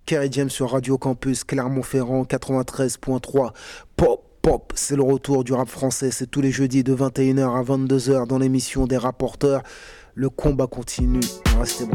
Kerry James sur Radio Campus Clermont-Ferrand 93.3. Pop, c'est le retour du rap français. C'est tous les jeudis de 21h à 22h dans l'émission des rapporteurs. Le combat continue. Restez bon.